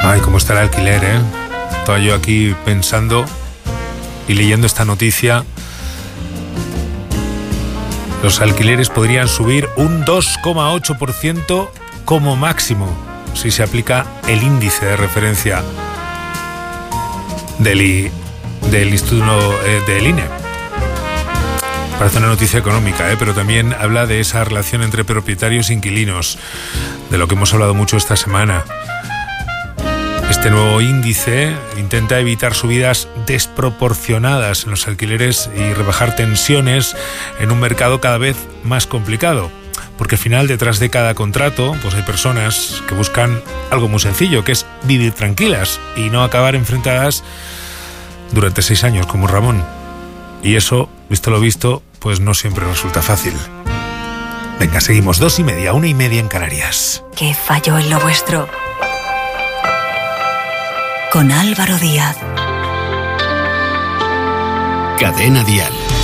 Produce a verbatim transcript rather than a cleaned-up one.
Ay, cómo está el alquiler, ¿eh? Estaba yo aquí pensando y leyendo esta noticia. Los alquileres podrían subir un dos coma ocho por ciento como máximo si se aplica el índice de referencia del, I, del Instituto eh, del I N E. Parece una noticia económica, ¿eh? Pero también habla de esa relación entre propietarios e inquilinos, de lo que hemos hablado mucho esta semana. Este nuevo índice intenta evitar subidas desproporcionadas en los alquileres y rebajar tensiones en un mercado cada vez más complicado. Porque al final, detrás de cada contrato, pues hay personas que buscan algo muy sencillo, que es vivir tranquilas y no acabar enfrentadas durante seis años como Ramón. Y eso, visto lo visto, pues no siempre resulta fácil. Venga, seguimos. Dos y media, una y media en Canarias. ¿Qué falló en lo vuestro? Con Álvaro Díaz. Cadena Dial.